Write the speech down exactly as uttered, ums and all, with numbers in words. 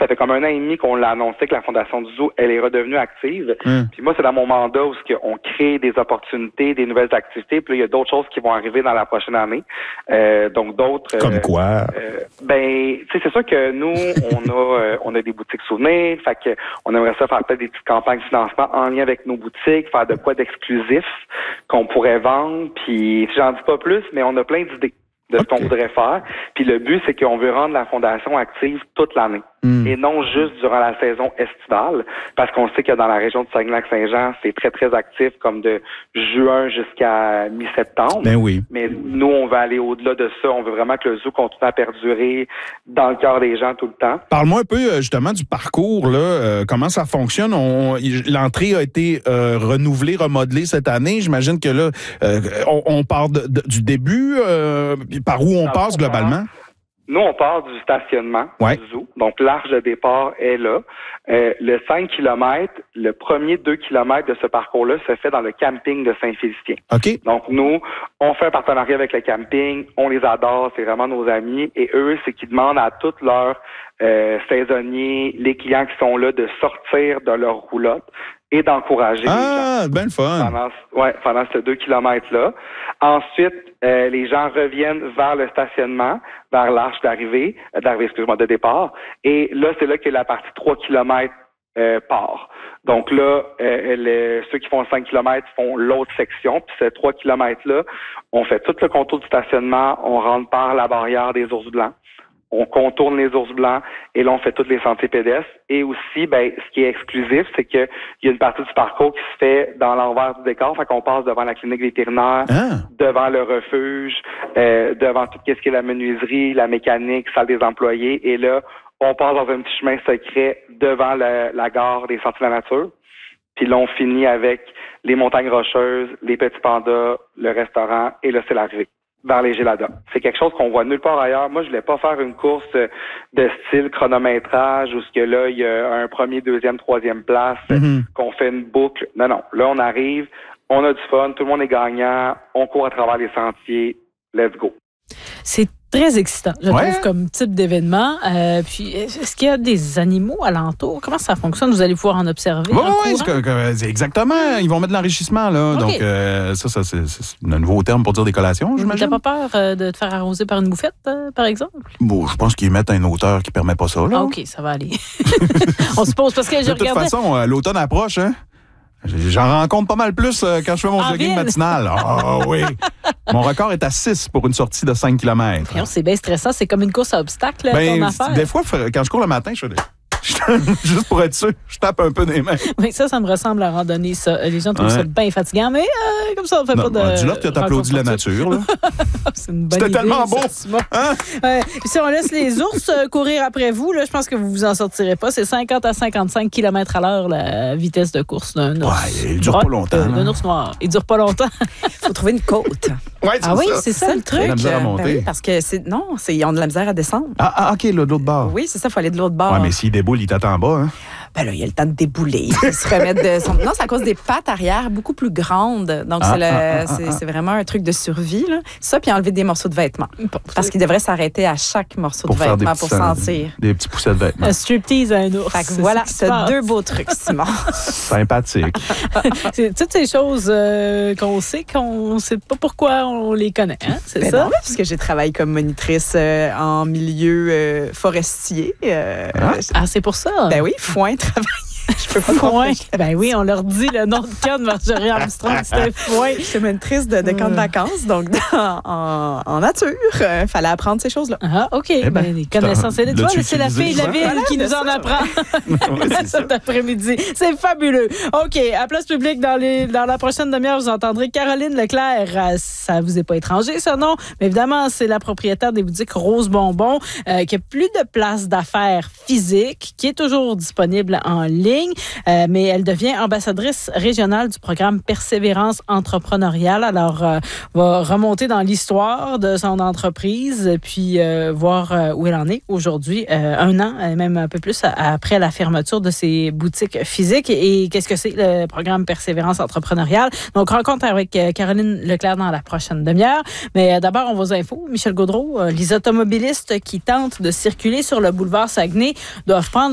ça fait comme un an et demi qu'on l'a annoncé que la Fondation du Zoo, elle est redevenue active. Mm. Puis moi, c'est dans mon mandat où on crée des opportunités, des nouvelles activités. Puis là, il y a d'autres choses qui vont arriver dans la prochaine année. Euh, donc d'autres. Comme euh, quoi? Euh, ben, tu sais, c'est sûr que nous, on a, euh, on a des boutiques souvenirs. Fait que on aimerait ça faire peut-être des petites campagnes de financement en lien avec nos boutiques, faire de quoi d'exclusif qu'on pourrait vendre. Puis j'en dis pas plus, mais on a plein d'idées de okay. ce qu'on voudrait faire. Puis le but, c'est qu'on veut rendre la Fondation active toute l'année. Mm. Et non juste durant la saison estivale, parce qu'on sait que dans la région de Saguenay-Lac-Saint-Jean, c'est très, très actif, comme de juin jusqu'à mi-septembre. Ben oui. Mais nous, on veut aller au-delà de ça. On veut vraiment que le zoo continue à perdurer dans le cœur des gens tout le temps. Parle-moi un peu, justement, du parcours, là. Euh, comment ça fonctionne? On, l'entrée a été euh, renouvelée, remodelée cette année. J'imagine que là, euh, on, on part de, de, du début, euh, par où on dans passe globalement? Nous, on part du stationnement ouais. du zoo. Donc, l'arche de départ est là. Euh, le cinq kilomètres, le premier deux kilomètres de ce parcours-là se fait dans le camping de Saint-Félicien. OK. Donc, nous, on fait un partenariat avec le camping. On les adore. C'est vraiment nos amis. Et eux, c'est qu'ils demandent à tous leurs euh, saisonniers, les clients qui sont là, de sortir de leur roulotte et d'encourager ah, les gens. Ben le fun. Pendant, ouais, pendant ces deux kilomètres-là. Ensuite, euh, les gens reviennent vers le stationnement, vers l'arche d'arrivée, euh, d'arrivée, excuse-moi, de départ. Et là, c'est là que la partie trois kilomètres euh, part. Donc là, euh, les, ceux qui font cinq kilomètres font l'autre section. Puis ces trois kilomètres-là, on fait tout le contour du stationnement, on rentre par la barrière des ours blancs. On contourne les ours blancs et là, on fait tous les sentiers pédestres. Et aussi, ben, ce qui est exclusif, c'est qu'il y a une partie du parcours qui se fait dans l'envers du décor. Fait qu'on passe devant la clinique vétérinaire, ah. devant le refuge, euh, devant tout ce qui est la menuiserie, la mécanique, salle des employés. Et là, on passe dans un petit chemin secret devant la, la gare des Sentiers de la Nature. Puis là, on finit avec les montagnes rocheuses, les petits pandas, le restaurant. Et là, c'est l'arrivée vers les Géladas. C'est quelque chose qu'on voit nulle part ailleurs. Moi, je voulais pas faire une course de style chronométrage où ce que là, il y a un premier, deuxième, troisième place, mm-hmm. qu'on fait une boucle. Non, non. Là, on arrive, on a du fun, tout le monde est gagnant, on court à travers les sentiers. Let's go. C'est très excitant, je ouais. trouve, comme type d'événement. Euh, puis, est-ce qu'il y a des animaux alentour? Comment ça fonctionne? Vous allez pouvoir en observer? Oui, oui, c'est, c'est exactement. Ils vont mettre de l'enrichissement, là. Okay. Donc, euh, ça, ça c'est, c'est un nouveau terme pour dire des collations, j'imagine. T'as pas peur euh, de te faire arroser par une bouffette, euh, par exemple? Bon, je pense qu'ils mettent un auteur qui permet pas ça, là. Ah, OK, ça va aller. On se pose parce que je regardais... De toute façon, euh, l'autonne approche, hein? J'en rencontre pas mal plus euh, quand je fais mon en jogging ville. matinal. Ah oh, oui. Mon record est à six pour une sortie de cinq kilomètres. Non, c'est bien stressant. C'est comme une course à obstacles, ben, ton affaire. Des fois, quand je cours le matin, je fais des... Juste pour être sûr, je tape un peu des mains. Oui, ça, ça me ressemble à randonnée, ça. Les gens trouvent ouais. ça bien fatigant, mais euh, comme ça, on fait non, pas de... Dis-leur que tu applaudis la nature, là. C'est une bonne C'était idée, tellement beau. Hein? Ouais. Puis si on laisse les ours courir après vous, là, je pense que vous vous en sortirez pas. C'est cinquante à cinquante-cinq kilomètres à l'heure, la vitesse de course d'un ours. Ouais, il dure pas longtemps. Euh, d'un ours noir. Il dure pas longtemps. Il faut trouver une côte. Ouais, ah oui, ça. c'est ça, ça le truc. Il y a de la misère à monter. Ben oui, parce que c'est... Non, c'est... ils ont de la misère à descendre. Ah, ah OK, là, de l'autre bord. Oui, c'est ça, il faut aller de l'autre bord. Ouais, mais s'il déboule, il t'attend en bas, hein? Ben là, il y a le temps de débouler. Il se remettre de son... Non, c'est à cause des pattes arrière beaucoup plus grandes. Donc, ah, c'est, le... ah, ah, c'est, c'est vraiment un truc de survie. Là. Ça, puis enlever des morceaux de vêtements. Parce qu'il devrait s'arrêter à chaque morceau pour de vêtement pour sentir. Des petits poussets de vêtements. Un striptease à un ours. Fait que voilà, t'as deux beaux trucs, Simon. Sympathique. C'est toutes ces choses euh, qu'on sait, qu'on ne sait pas pourquoi on les connaît. Hein? C'est ben ça? Non, parce que j'ai travaillé comme monitrice euh, en milieu euh, forestier. Euh, ah. ah, c'est pour ça? Ben oui, foin, travail. Je peux pas Foin. Ben oui, on leur dit le nom de camp de Marjorie Armstrong, c'était Foin. Je suis monitrice de, de camp de vacances, donc en, en, en nature. Il euh, fallait apprendre ces choses-là. Ah, OK. Eh ben, ben, les connaissances. C'est, toi, c'est la fille de la ville voilà, qui nous en apprend oui, cet après-midi. C'est fabuleux. OK. À Place publique, dans, les, dans la prochaine demi-heure, vous entendrez Caroline Leclerc. Ça vous est pas étranger, ce nom. Mais évidemment, c'est la propriétaire des boutiques Rose Bonbon euh, qui a plus de place d'affaires physique, qui est toujours disponible en ligne. Euh, mais elle devient ambassadrice régionale du programme Persévérance entrepreneuriale. Alors, euh, va remonter dans l'histoire de son entreprise, puis euh, voir euh, où elle en est aujourd'hui, euh, un an, même un peu plus après la fermeture de ses boutiques physiques. Et, et qu'est-ce que c'est le programme Persévérance entrepreneuriale? Donc, rencontre avec euh, Caroline Leclerc dans la prochaine demi-heure. Mais euh, d'abord, on va aux infos. Michel Gaudreault, euh, les automobilistes qui tentent de circuler sur le boulevard Saguenay doivent prendre